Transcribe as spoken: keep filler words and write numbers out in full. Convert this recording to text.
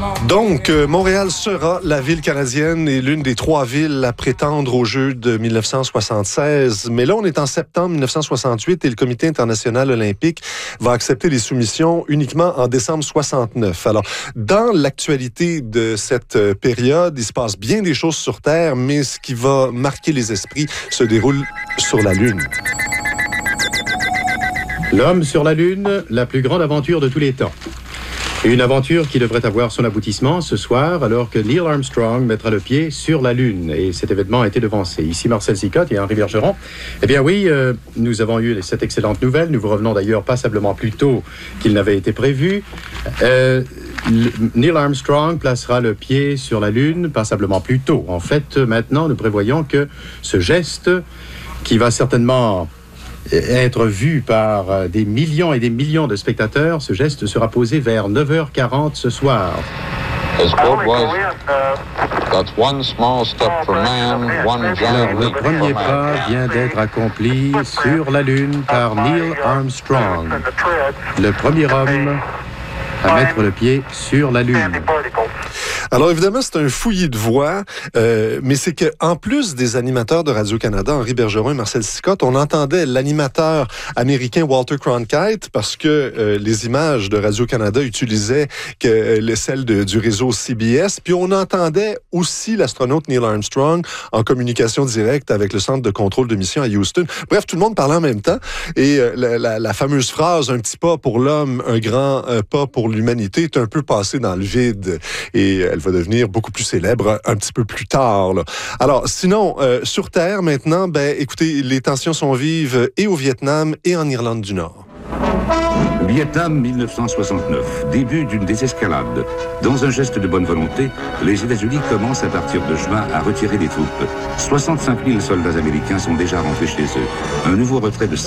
Donc, euh, Montréal sera la ville canadienne et l'une des trois villes à prétendre aux Jeux de dix-neuf cent soixante-seize. Mais là, on est en septembre dix-neuf cent soixante-huit et le Comité international olympique va accepter les soumissions uniquement en décembre soixante-neuf. Alors, dans l'actualité de cette période, il se passe bien des choses sur Terre, mais ce qui va marquer les esprits se déroule sur la Lune. L'homme sur la Lune, la plus grande aventure de tous les temps. Une aventure qui devrait avoir son aboutissement ce soir, alors que Neil Armstrong mettra le pied sur la Lune. Et cet événement a été devancé. Ici Marcel Sicotte et Henri Bergeron. Eh bien oui, euh, nous avons eu cette excellente nouvelle. Nous vous revenons d'ailleurs passablement plus tôt qu'il n'avait été prévu. Euh, Neil Armstrong placera le pied sur la Lune passablement plus tôt. En fait, maintenant, nous prévoyons que ce geste, qui va certainement être vu par des millions et des millions de spectateurs, ce geste sera posé vers neuf heures quarante ce soir. Alors, le premier pas vient d'être accompli sur la Lune par Neil Armstrong, le premier homme à mettre le pied sur la Lune. Alors évidemment, c'est un fouillis de voix, euh, mais c'est qu'en plus des animateurs de Radio-Canada, Henri Bergeron et Marcel Sicotte, on entendait l'animateur américain Walter Cronkite parce que euh, les images de Radio-Canada utilisaient que, euh, celles de, du réseau C B S, puis on entendait aussi l'astronaute Neil Armstrong en communication directe avec le centre de contrôle de mission à Houston. Bref, tout le monde parlait en même temps et euh, la, la, la fameuse phrase « un petit pas pour l'homme, un grand euh, pas pour l'humanité » est un peu passée dans le vide et elle va devenir beaucoup plus célèbre un petit peu plus tard, là. Alors, sinon, euh, sur Terre, maintenant, ben, écoutez, les tensions sont vives et au Vietnam et en Irlande du Nord. Vietnam dix-neuf cent soixante-neuf, début d'une désescalade. Dans un geste de bonne volonté, les États-Unis commencent à partir de juin à retirer des troupes. soixante-cinq mille soldats américains sont déjà rentrés chez eux. Un nouveau retrait de